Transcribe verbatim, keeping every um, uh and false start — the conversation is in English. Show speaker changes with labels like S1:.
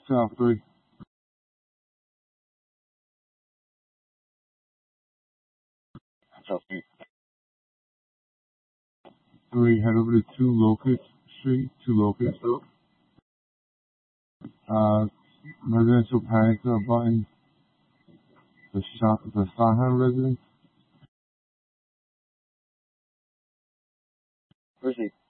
S1: South three.
S2: South three.
S1: Three, head over to two Locust Street, two Locust. Uh, residential panic uh, button. The shop, the Sondheim residence.
S2: Proceed.